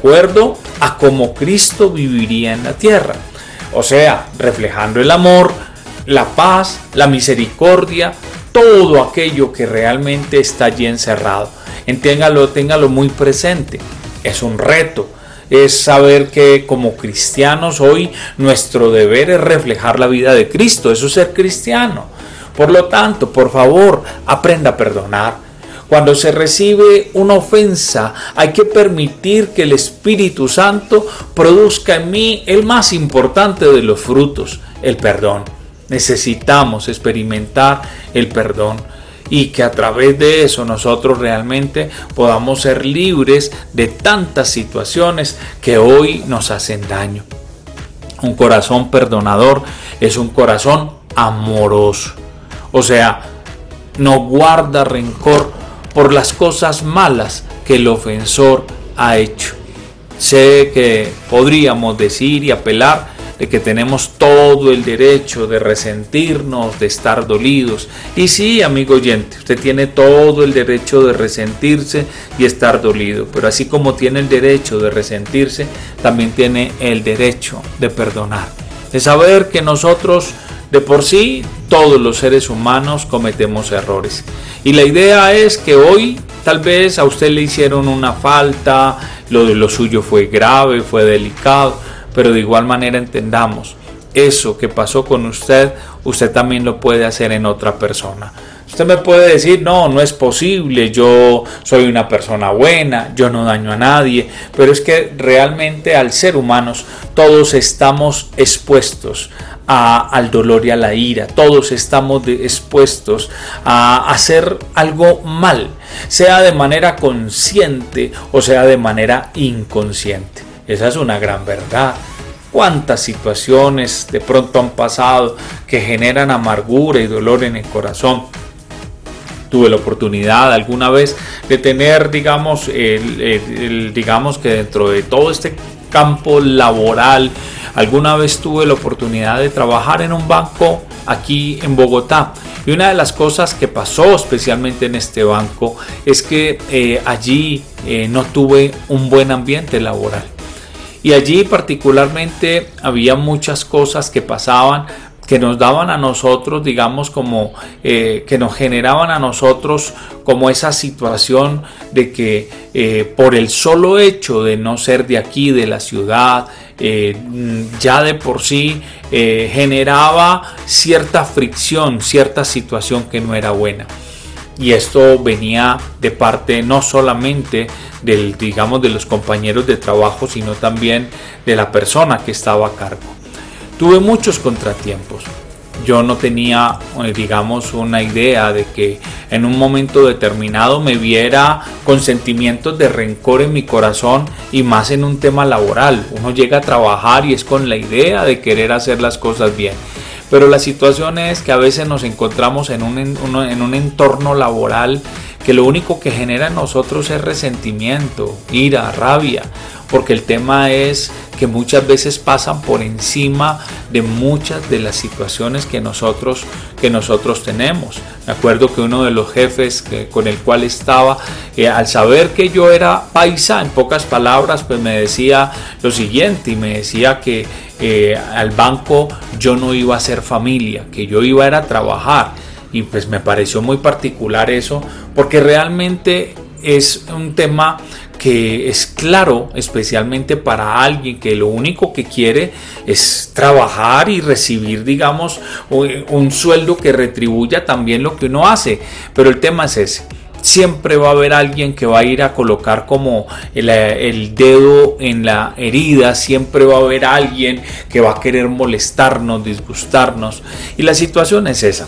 acuerdo a cómo Cristo viviría en la tierra. O sea, reflejando el amor, la paz, la misericordia, todo aquello que realmente está allí encerrado. Téngalo muy presente. Es un reto. Es saber que como cristianos hoy nuestro deber es reflejar la vida de Cristo. Eso es ser cristiano. Por lo tanto, por favor, aprenda a perdonar. Cuando se recibe una ofensa, hay que permitir que el Espíritu Santo produzca en mí el más importante de los frutos, el perdón. Necesitamos experimentar el perdón y que a través de eso nosotros realmente podamos ser libres de tantas situaciones que hoy nos hacen daño. Un corazón perdonador es un corazón amoroso. O sea, no guarda rencor por las cosas malas que el ofensor ha hecho. Sé que podríamos decir y apelar de que tenemos todo el derecho de resentirnos, de estar dolidos. Y sí, amigo oyente, usted tiene todo el derecho de resentirse y estar dolido. Pero así como tiene el derecho de resentirse, también tiene el derecho de perdonar. De saber que nosotros, de por sí, todos los seres humanos cometemos errores. Y la idea es que hoy tal vez a usted le hicieron una falta, lo suyo fue grave, fue delicado. Pero de igual manera entendamos, eso que pasó con usted también lo puede hacer en otra persona. Usted me puede decir, no es posible, yo soy una persona buena, yo no daño a nadie, pero es que realmente al ser humanos todos estamos expuestos al dolor y a la ira, todos estamos expuestos a hacer algo mal, sea de manera consciente o sea de manera inconsciente. Esa es una gran verdad. ¿Cuántas situaciones de pronto han pasado que generan amargura y dolor en el corazón? Tuve la oportunidad alguna vez de tener, digamos que dentro de todo este campo laboral, alguna vez tuve la oportunidad de trabajar en un banco aquí en Bogotá. Y una de las cosas que pasó especialmente en este banco es que allí no tuve un buen ambiente laboral. Y allí particularmente había muchas cosas que pasaban que nos daban a nosotros, digamos, como que nos generaban a nosotros como esa situación de que por el solo hecho de no ser de aquí, de la ciudad, ya de por sí generaba cierta fricción, cierta situación que no era buena. Y esto venía de parte no solamente de los compañeros de trabajo, sino también de la persona que estaba a cargo. Tuve muchos contratiempos. Yo no tenía, una idea de que en un momento determinado me viera con sentimientos de rencor en mi corazón y más en un tema laboral. Uno llega a trabajar y es con la idea de querer hacer las cosas bien. Pero la situación es que a veces nos encontramos en un entorno laboral que lo único que genera en nosotros es resentimiento, ira, rabia, porque el tema es que muchas veces pasan por encima de muchas de las situaciones que nosotros tenemos. Me acuerdo que uno de los jefes con el cual estaba, al saber que yo era paisa, en pocas palabras, pues me decía lo siguiente, y me decía que al banco yo no iba a hacer familia, que yo iba a ir a trabajar. Y pues me pareció muy particular eso, porque realmente es un tema que es claro, especialmente para alguien que lo único que quiere es trabajar y recibir, digamos, un sueldo que retribuya también lo que uno hace. Pero el tema es ese. Siempre va a haber alguien que va a ir a colocar como el dedo en la herida, siempre va a haber alguien que va a querer molestarnos, disgustarnos. Y la situación es esa.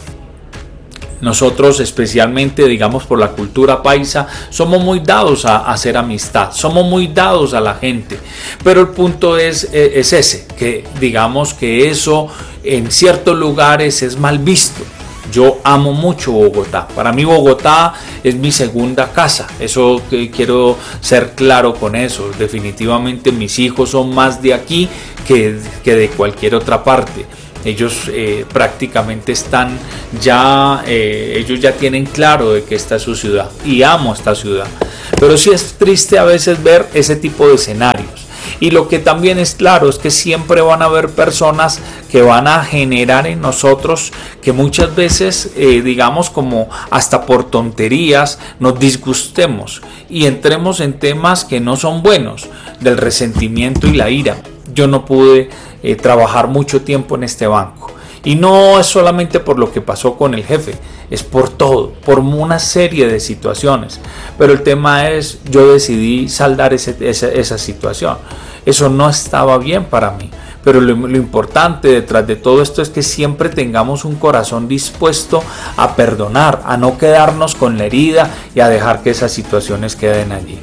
Nosotros especialmente, digamos, por la cultura paisa, somos muy dados a hacer amistad, somos muy dados a la gente, pero el punto es ese, que digamos que eso en ciertos lugares es mal visto. Yo amo mucho Bogotá, para mí Bogotá es mi segunda casa, eso quiero ser claro con eso. Definitivamente mis hijos son más de aquí que de cualquier otra parte. Ellos prácticamente están ya, ellos ya tienen claro de que esta es su ciudad y amo esta ciudad. Pero sí es triste a veces ver ese tipo de escenarios. Y lo que también es claro es que siempre van a haber personas que van a generar en nosotros que muchas veces, digamos como hasta por tonterías, nos disgustemos y entremos en temas que no son buenos, del resentimiento y la ira. Yo no pude trabajar mucho tiempo en este banco. Y no es solamente por lo que pasó con el jefe, es por todo, por una serie de situaciones. Pero el tema es, yo decidí saldar esa situación. Eso no estaba bien para mí. Pero lo importante detrás de todo esto es que siempre tengamos un corazón dispuesto a perdonar, a no quedarnos con la herida y a dejar que esas situaciones queden allí.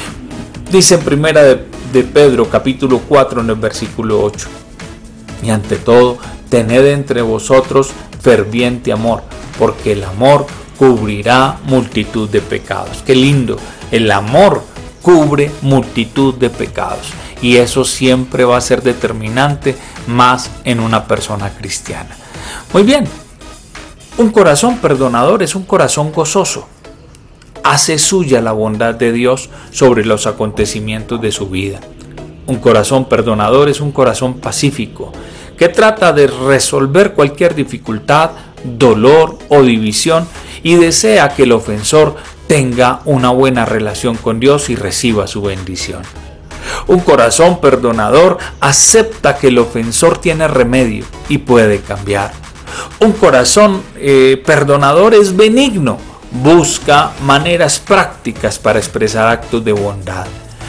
Dice en primera de Pedro, capítulo 4, en el versículo 8. Y ante todo, tened entre vosotros ferviente amor, porque el amor cubrirá multitud de pecados. Qué lindo, el amor cubre multitud de pecados. Y eso siempre va a ser determinante más en una persona cristiana. Muy bien, un corazón perdonador es un corazón gozoso. Hace suya la bondad de Dios sobre los acontecimientos de su vida. Un corazón perdonador es un corazón pacífico, que trata de resolver cualquier dificultad, dolor o división y desea que el ofensor tenga una buena relación con Dios y reciba su bendición. Un corazón perdonador acepta que el ofensor tiene remedio y puede cambiar. Un corazón perdonador es benigno, busca maneras prácticas para expresar actos de bondad.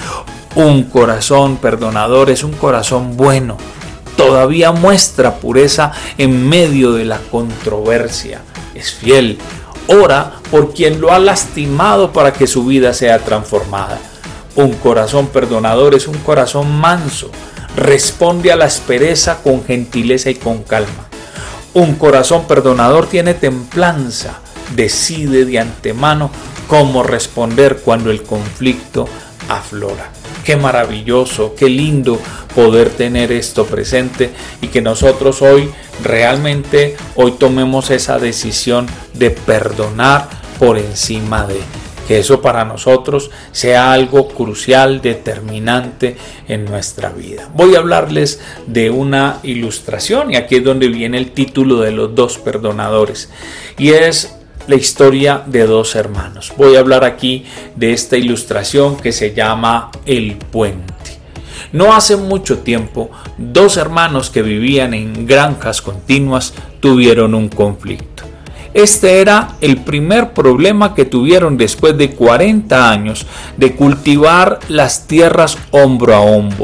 Un corazón perdonador es un corazón bueno, todavía muestra pureza en medio de la controversia, es fiel, ora por quien lo ha lastimado para que su vida sea transformada. Un corazón perdonador es un corazón manso, responde a la aspereza con gentileza y con calma. Un corazón perdonador tiene templanza, decide de antemano cómo responder cuando el conflicto aflora. Qué maravilloso, qué lindo poder tener esto presente y que nosotros hoy realmente tomemos esa decisión de perdonar por encima de, que eso para nosotros sea algo crucial, determinante en nuestra vida. Voy a hablarles de una ilustración y aquí es donde viene el título de los dos perdonadores y es la historia de dos hermanos. Voy a hablar aquí de esta ilustración que se llama El Puente. No hace mucho tiempo, dos hermanos que vivían en granjas continuas tuvieron un conflicto. Este era el primer problema que tuvieron después de 40 años de cultivar las tierras hombro a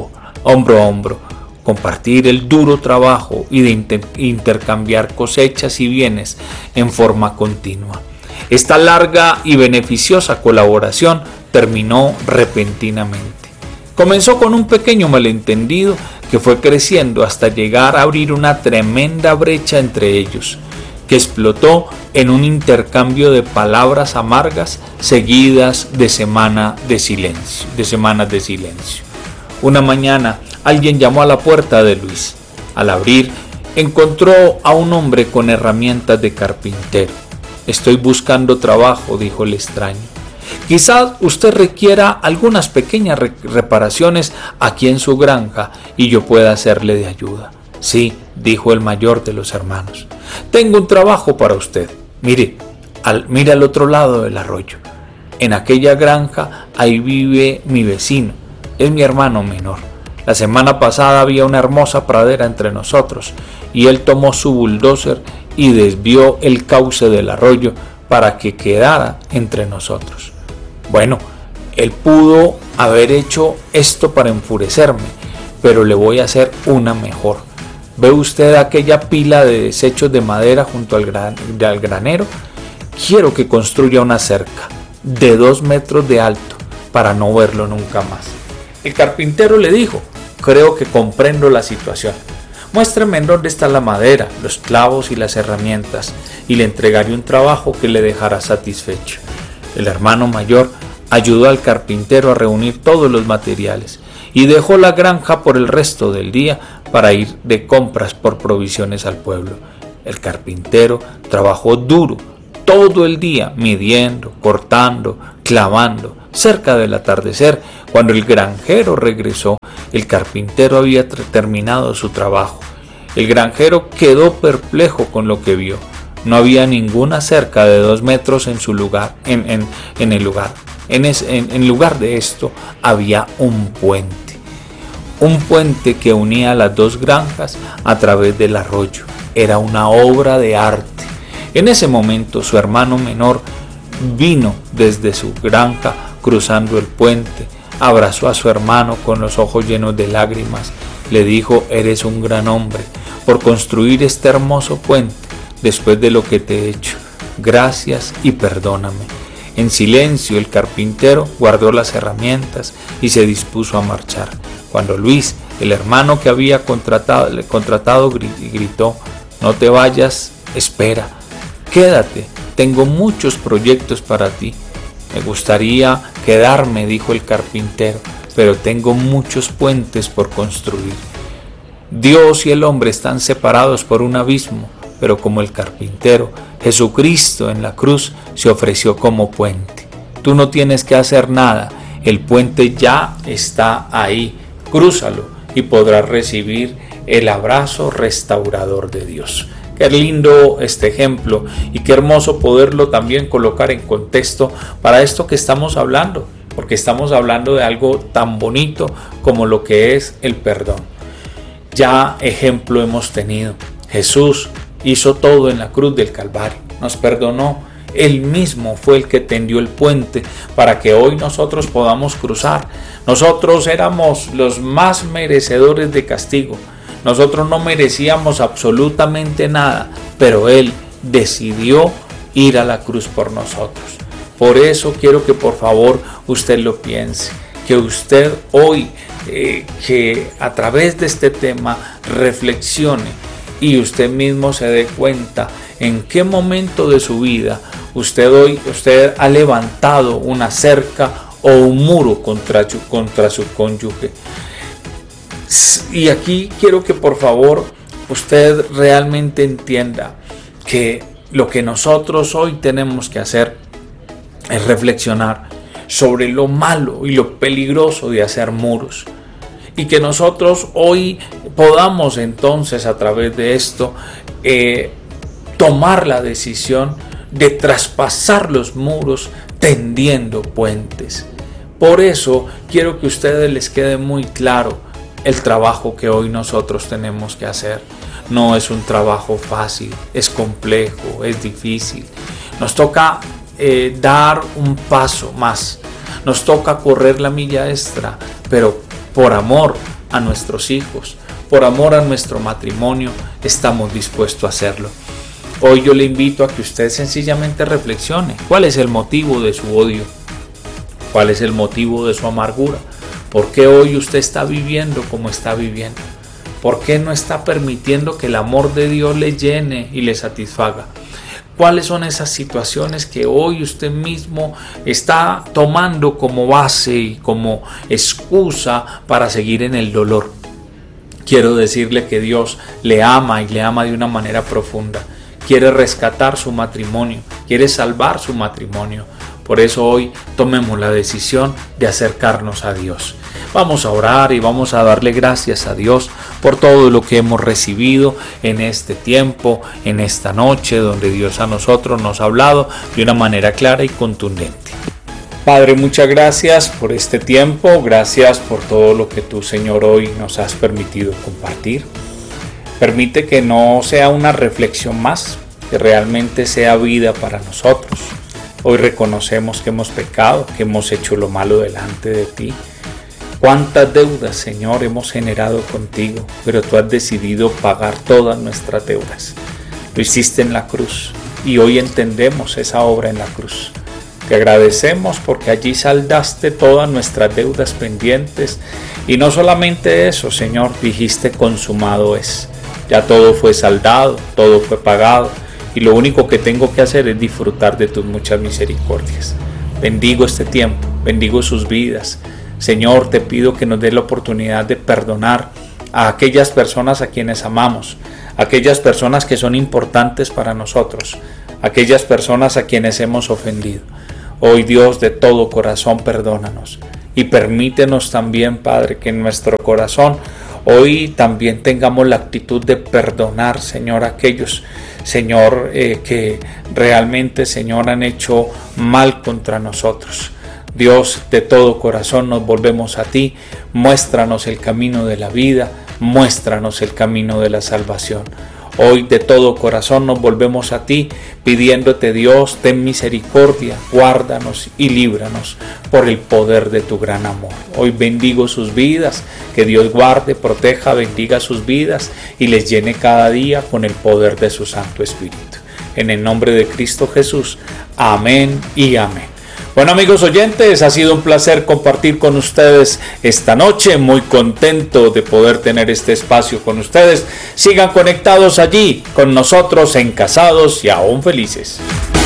hombro, compartir el duro trabajo y de intercambiar cosechas y bienes en forma continua. Esta larga y beneficiosa colaboración terminó repentinamente. Comenzó con un pequeño malentendido que fue creciendo hasta llegar a abrir una tremenda brecha entre ellos, que explotó en un intercambio de palabras amargas seguidas de semanas de silencio. Una mañana alguien llamó a la puerta de Luis. Al abrir, encontró a un hombre con herramientas de carpintero. Estoy buscando trabajo, dijo el extraño. Quizás usted requiera algunas pequeñas reparaciones aquí en su granja y yo pueda hacerle de ayuda. Sí, dijo el mayor de los hermanos. Tengo un trabajo para usted. Mire al otro lado del arroyo. En aquella granja ahí vive mi vecino. Es mi hermano menor. La semana pasada había una hermosa pradera entre nosotros y él tomó su bulldozer y desvió el cauce del arroyo para que quedara entre nosotros. Bueno, él pudo haber hecho esto para enfurecerme, pero le voy a hacer una mejor. ¿Ve usted aquella pila de desechos de madera junto al granero? Quiero que construya una cerca de 2 metros de alto para no verlo nunca más. El carpintero le dijo: creo que comprendo la situación. Muéstrame en dónde está la madera, los clavos y las herramientas, y le entregaré un trabajo que le dejará satisfecho. El hermano mayor ayudó al carpintero a reunir todos los materiales y dejó la granja por el resto del día para ir de compras por provisiones al pueblo. El carpintero trabajó duro todo el día, midiendo, cortando, clavando. Cerca del atardecer, cuando el granjero regresó, el carpintero había terminado su trabajo. El granjero quedó perplejo con lo que vio. No había ninguna cerca de 2 metros en su lugar, en el lugar. En lugar de esto, había un puente que unía las 2 granjas a través del arroyo. Era una obra de arte. En ese momento, su hermano menor vino desde su granja cruzando el puente, abrazó a su hermano con los ojos llenos de lágrimas, le dijo: eres un gran hombre por construir este hermoso puente después de lo que te he hecho. Gracias y perdóname. En silencio, el carpintero guardó las herramientas y se dispuso a marchar, cuando Luis, el hermano que había contratado, gritó: no te vayas, espera, quédate, tengo muchos proyectos para ti. Me gustaría quedarme, dijo el carpintero, pero tengo muchos puentes por construir. Dios y el hombre están separados por un abismo, pero como el carpintero, Jesucristo en la cruz se ofreció como puente. Tú no tienes que hacer nada, el puente ya está ahí. Crúzalo y podrás recibir el abrazo restaurador de Dios. Qué lindo este ejemplo y qué hermoso poderlo también colocar en contexto para esto que estamos hablando, porque estamos hablando de algo tan bonito como lo que es el perdón. Ya ejemplo hemos tenido. Jesús hizo todo en la cruz del Calvario, nos perdonó. Él mismo fue el que tendió el puente para que hoy nosotros podamos cruzar. Nosotros éramos los más merecedores de castigo. Nosotros no merecíamos absolutamente nada, pero Él decidió ir a la cruz por nosotros. Por eso quiero que por favor usted lo piense, que usted hoy, que a través de este tema reflexione y usted mismo se dé cuenta en qué momento de su vida usted ha levantado una cerca o un muro contra su cónyuge. Y aquí quiero que por favor usted realmente entienda que lo que nosotros hoy tenemos que hacer es reflexionar sobre lo malo y lo peligroso de hacer muros. Y que nosotros hoy podamos entonces a través de esto tomar la decisión de traspasar los muros tendiendo puentes. Por eso quiero que a ustedes les quede muy claro el trabajo que hoy nosotros tenemos que hacer. No es un trabajo fácil, es complejo, es difícil. Nos toca dar un paso más, nos toca correr la milla extra, pero por amor a nuestros hijos, por amor a nuestro matrimonio, estamos dispuestos a hacerlo. Hoy yo le invito a que usted sencillamente reflexione. ¿Cuál es el motivo de su odio? ¿Cuál es el motivo de su amargura? ¿Por qué hoy usted está viviendo como está viviendo? ¿Por qué no está permitiendo que el amor de Dios le llene y le satisfaga? ¿Cuáles son esas situaciones que hoy usted mismo está tomando como base y como excusa para seguir en el dolor? Quiero decirle que Dios le ama y le ama de una manera profunda. Quiere rescatar su matrimonio, quiere salvar su matrimonio. Por eso hoy tomemos la decisión de acercarnos a Dios. Vamos a orar y vamos a darle gracias a Dios por todo lo que hemos recibido en este tiempo, en esta noche, donde Dios a nosotros nos ha hablado de una manera clara y contundente. Padre, muchas gracias por este tiempo, gracias por todo lo que tú, Señor, hoy nos has permitido compartir. Permite que no sea una reflexión más, que realmente sea vida para nosotros. Hoy reconocemos que hemos pecado, que hemos hecho lo malo delante de ti. Cuántas deudas, Señor, hemos generado contigo, pero tú has decidido pagar todas nuestras deudas. Lo hiciste en la cruz y hoy entendemos esa obra en la cruz. Te agradecemos porque allí saldaste todas nuestras deudas pendientes y no solamente eso, Señor, dijiste consumado es. Ya todo fue saldado, todo fue pagado y lo único que tengo que hacer es disfrutar de tus muchas misericordias. Bendigo este tiempo, bendigo sus vidas. Señor, te pido que nos dé la oportunidad de perdonar a aquellas personas a quienes amamos, aquellas personas que son importantes para nosotros, aquellas personas a quienes hemos ofendido. Hoy, Dios, de todo corazón, perdónanos y permítenos también, Padre, que en nuestro corazón hoy también tengamos la actitud de perdonar, Señor, a aquellos, Señor, que realmente, Señor, han hecho mal contra nosotros. Dios, de todo corazón nos volvemos a ti. Muéstranos el camino de la vida, muéstranos el camino de la salvación. Hoy de todo corazón nos volvemos a ti, pidiéndote, Dios, ten misericordia, guárdanos y líbranos por el poder de tu gran amor. Hoy bendigo sus vidas, que Dios guarde, proteja, bendiga sus vidas y les llene cada día con el poder de su Santo Espíritu. En el nombre de Cristo Jesús, amén y amén. Bueno, amigos oyentes, ha sido un placer compartir con ustedes esta noche, muy contento de poder tener este espacio con ustedes. Sigan conectados allí con nosotros en Casados y Aún Felices.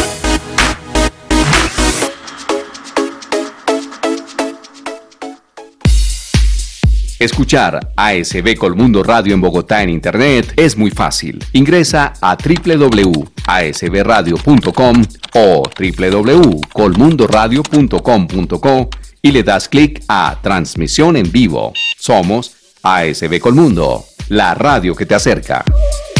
Escuchar ASB Colmundo Radio en Bogotá en Internet es muy fácil. Ingresa a www.asbradio.com o www.colmundoradio.com.co y le das clic a Transmisión en Vivo. Somos ASB Colmundo, la radio que te acerca.